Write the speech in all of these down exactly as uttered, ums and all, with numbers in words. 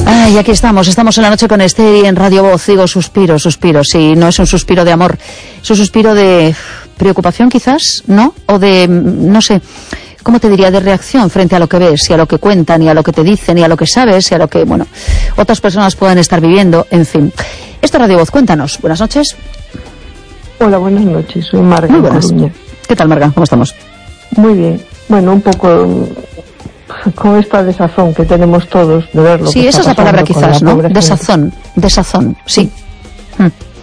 Ay, aquí estamos, estamos en la noche con Esther y en Radio Voz. Digo suspiro, suspiro, sí, no es un suspiro de amor, es un suspiro de preocupación quizás, ¿no? O de, no sé, ¿cómo te diría? De reacción frente a lo que ves y a lo que cuentan y a lo que te dicen y a lo que sabes y a lo que, bueno, otras personas pueden estar viviendo, en fin. Esto es Radio Voz, cuéntanos. Buenas noches. Hola, buenas noches, soy Marga. Muy buenas. ¿Qué tal, Marga? ¿Cómo estamos? Muy bien. Bueno, un poco con esta desazón que tenemos todos de ver lo sí, que esa está es la palabra quizás, la ¿no? Desazón, desazón, sí. Mm.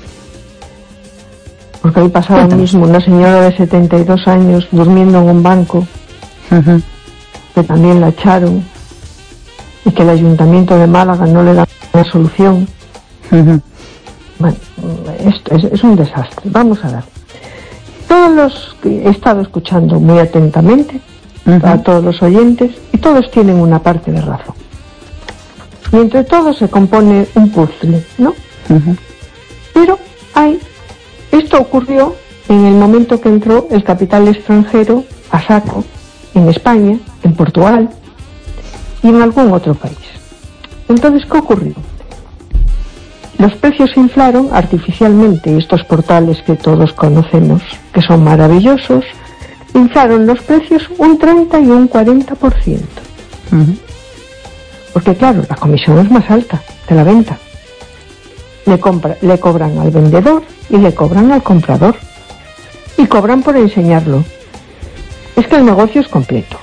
Porque hoy pasaba Cuéntanos. mismo una señora de setenta y dos años durmiendo en un banco, Uh-huh. que también la echaron, y que el Ayuntamiento de Málaga no le da una solución. Uh-huh. Bueno, esto es, es un desastre. Vamos a ver. Todos los que he estado escuchando muy atentamente, uh-huh, a todos los oyentes, y todos tienen una parte de razón. Y entre todos se compone un puzzle, ¿no? Uh-huh. Pero hay... Esto ocurrió en el momento que entró el capital extranjero a saco en España, en Portugal y en algún otro país. Entonces, ¿qué ocurrió? Los precios se inflaron artificialmente. Estos portales que todos conocemos, que son maravillosos, inflaron los precios un treinta y un cuarenta por ciento. Uh-huh. Porque claro, la comisión es más alta de la venta. Le, compra, le cobran al vendedor y le cobran al comprador. Y cobran por enseñarlo. Es que el negocio es completo.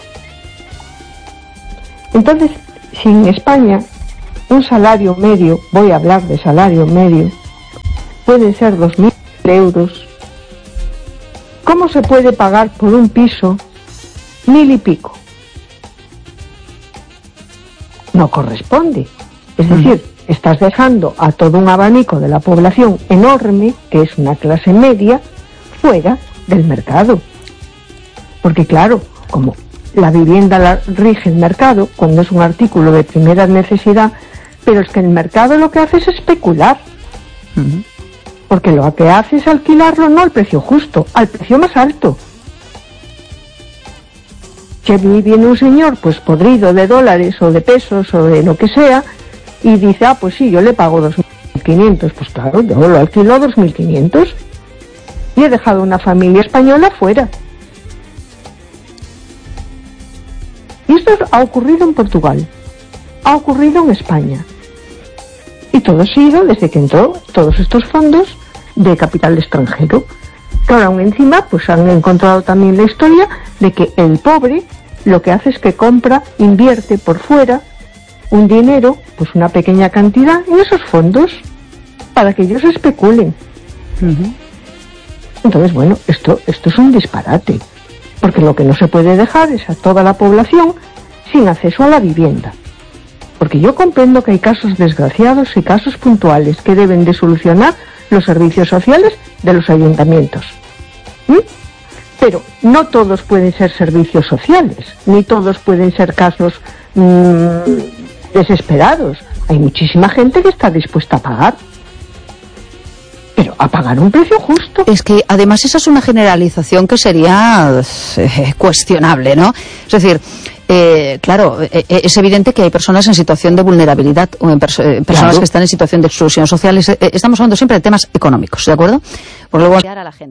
Entonces, si en España un salario medio, voy a hablar de salario medio, pueden ser dos mil euros, ¿cómo se puede pagar por un piso mil y pico? No corresponde. Es decir, estás dejando a todo un abanico de la población enorme, que es una clase media, fuera del mercado. Porque claro, como la vivienda la rige el mercado, cuando es un artículo de primera necesidad, pero es que el mercado lo que hace es especular. Uh-huh. Porque lo que hace es alquilarlo no al precio justo, al precio más alto. Que viene un señor pues podrido de dólares o de pesos o de lo que sea y dice, ah, pues sí, yo le pago dos mil quinientos. Pues claro, yo lo alquilo a dos mil quinientos y he dejado una familia española fuera. Y esto ha ocurrido en Portugal, ha ocurrido en España. Y todo ha sido desde que entró todos estos fondos de capital extranjero. Claro, aún encima pues han encontrado también la historia de que el pobre lo que hace es que compra, invierte por fuera un dinero, pues una pequeña cantidad en esos fondos para que ellos especulen. Uh-huh. Entonces, bueno, esto, esto es un disparate. Porque lo que no se puede dejar es a toda la población sin acceso a la vivienda. Porque yo comprendo que hay casos desgraciados y casos puntuales que deben de solucionar los servicios sociales de los ayuntamientos. ¿Mm? Pero no todos pueden ser servicios sociales, ni todos pueden ser casos mmm, desesperados. Hay muchísima gente que está dispuesta a pagar. Pero a pagar un precio justo. Es que además esa es una generalización que sería eh, cuestionable, ¿no? Es decir, eh, claro, eh, es evidente que hay personas en situación de vulnerabilidad o en perso eh, personas claro. que están en situación de exclusión social. Es, eh, estamos hablando siempre de temas económicos, ¿de acuerdo? Por luego a la gente.